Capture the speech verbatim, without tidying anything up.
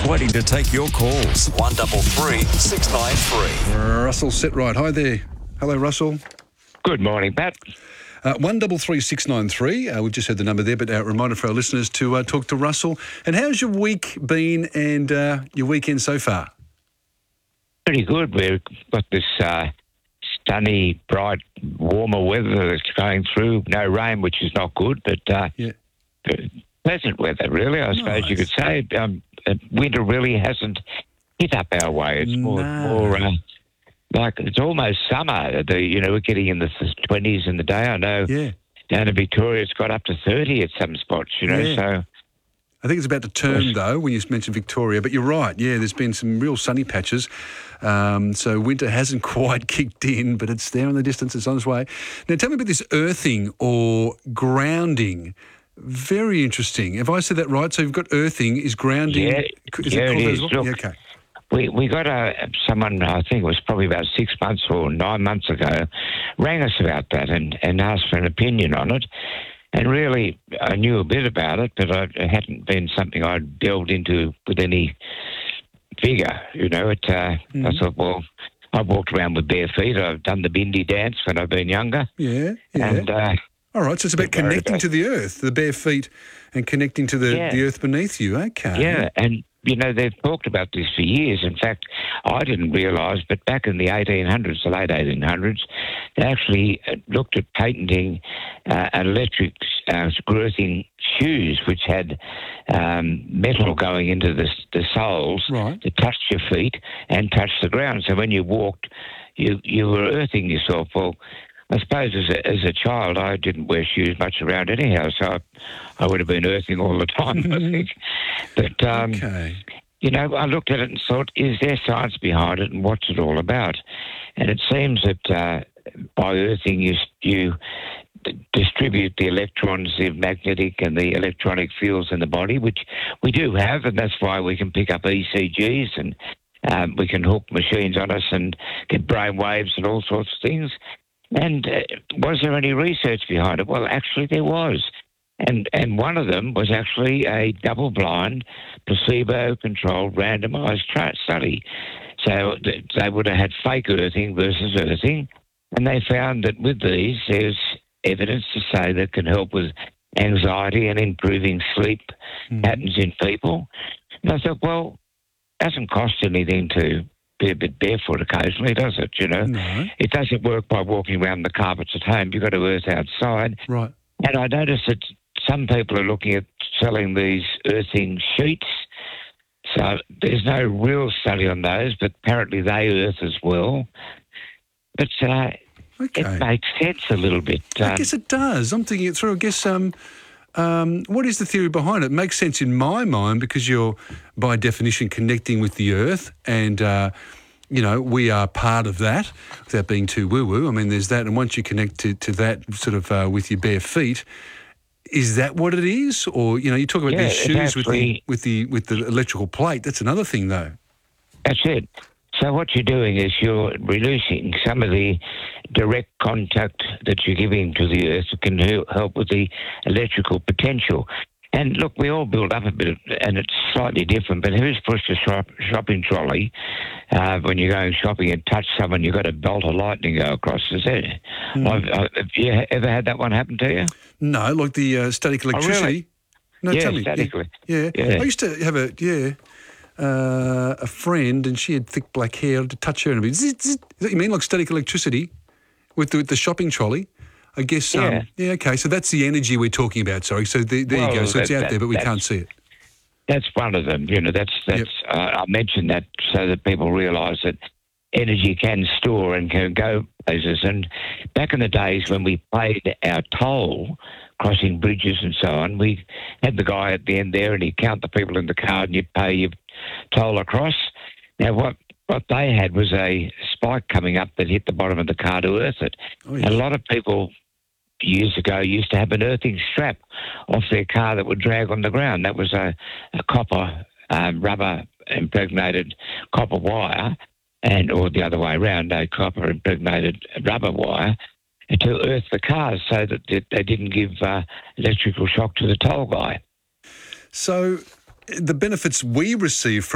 Just waiting to take your calls. one double three six nine three. Russell, sit right. Hi there. Hello, Russell. Good morning, Pat. Uh, one double three six nine three. Uh, we've just had the number there, but a uh, reminder for our listeners to uh, talk to Russell. And how's your week been and uh, your weekend so far? Pretty good. We've got this uh, sunny, bright, warmer weather that's going through. No rain, which is not good, but uh, Yeah. pleasant weather, really, I suppose Nice. you could say. Um, uh, winter really hasn't hit up our way. It's more, No. more uh, like it's almost summer. The, you know, we're getting in the twenties in the day. I know Yeah. down in Victoria it's got up to thirty at some spots, you know, Yeah. so... I think it's about to turn, though, when you mentioned Victoria. But you're right. Yeah, there's been some real sunny patches. Um, so winter hasn't quite kicked in, but it's there in the distance. It's on its way. Now, tell me about this earthing or grounding. Very interesting. Have I said that right? So you've got earthing. Is grounding... Yeah, is yeah, it it called that is. as well? Look, Yeah, okay. We we got a someone, I think it was probably about six months or nine months ago, rang us about that and, and asked for an opinion on it. And really, I knew a bit about it, but I, it hadn't been something I'd delved into with any vigour. You know, it. Uh, Mm-hmm. I thought, well, I've walked around with bare feet. I've done the bindi dance when I've been younger. Yeah, yeah. And uh, All right, so it's about Very connecting bad. to the earth, the bare feet, and connecting to the, Yeah. the earth beneath you. Okay. yeah, and you know, they've talked about this for years. In fact, I didn't realise, but back in the eighteen hundreds, the late eighteen hundreds, they actually uh, looked at patenting uh, electric uh, girthing shoes, which had um, metal going into the, the soles Right. to touch your feet and touch the ground. So when you walked, you, you were earthing yourself. Well, I suppose as a, as a child, I didn't wear shoes much around anyhow, so I, I would have been earthing all the time, I think. But, um, Okay. you know, I looked at it and thought, is there science behind it and what's it all about? And it seems that uh, by earthing, you, you d- distribute the electrons, the magnetic and the electronic fields in the body, which we do have, and that's why we can pick up E C Gs and um, we can hook machines on us and get brain waves and all sorts of things. And uh, was there any research behind it? Well, actually there was. And and one of them was actually a double-blind, placebo-controlled, randomised tra- study. So th- they would have had fake earthing versus earthing, and they found that with these, there's evidence to say that can help with anxiety and improving sleep Mhm. patterns in people. And I thought, well, it doesn't cost anything to be a bit barefoot occasionally, does it, you know? No. It doesn't work by walking around the carpets at home. You've got to earth outside. Right. And I noticed that some people are looking at selling these earthing sheets. So there's no real study on those, but apparently they earth as well. But uh, Okay. it makes sense a little bit. I Um, guess it does. I'm thinking it through. I guess, um, um, what is the theory behind it? It makes sense in my mind because you're, by definition, connecting with the earth and, uh, you know, we are part of that without being too woo-woo. I mean, there's that. And once you connect to, to that sort of uh, with your bare feet, is that what it is? Or, you know, you talk about Yeah, these it's shoes with the actually- with the with the electrical plate. That's another thing, though. That's it. So what you're doing is you're reducing some of the direct contact that you're giving to the earth can hel- help with the electrical potential. And look, we all build up a bit, of, and it's slightly different, but who's pushed a shop, shopping trolley uh, when you're going shopping and touch someone, you've got a bolt of lightning go across, is there? Hmm. I've, I, have you ever had that one happen to you? No, like the uh, static electricity. Oh, really? No, Yeah, tell me. statically. Yeah. Yeah. I used to have a yeah uh, a friend, and she had thick black hair. To touch her and it'd be zzz, zzz. Is that what you mean, like static electricity with the, with the shopping trolley? I guess. Yeah. Um, yeah. Okay. So that's the energy we're talking about. Sorry. So the, there you go. Well, So it's that- out that- there, but we that's- can't see it. That's one of them. You know, that's that's. Yep. Uh, I mentioned that so that people realise that energy can store and can go places. And back in the days when we paid our toll, crossing bridges and so on, we had the guy at the end there, and he'd count the people in the car, and you'd pay your toll across. Now, what what they had was a spike coming up that hit the bottom of the car to earth it. Oh, And yes. a lot of people years ago used to have an earthing strap off their car that would drag on the ground. That was a, a copper, um, rubber impregnated copper wire, and or the other way around, a copper impregnated rubber wire to earth the cars so that they they didn't give uh, electrical shock to the toll guy. So the benefits we receive from